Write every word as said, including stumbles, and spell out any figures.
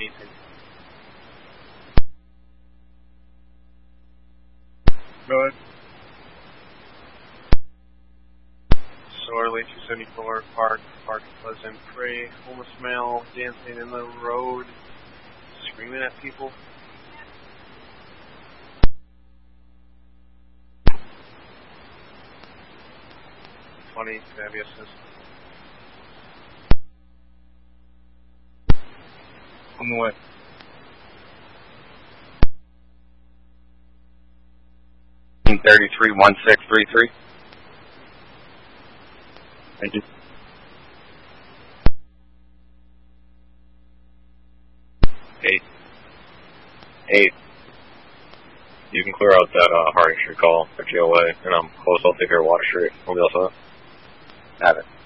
anything. Go ahead. Sorley two seventy-four, Park, Park Pleasant Prairie, homeless male dancing in the road, screaming at people. twenty, Fabius. On the way. thirty-three one six three three. Thank you. Eight. Eight. You can clear out that uh, Harding Street call for G O A, and I'm close. I'll take care of Water Street. We'll be all set. Have it.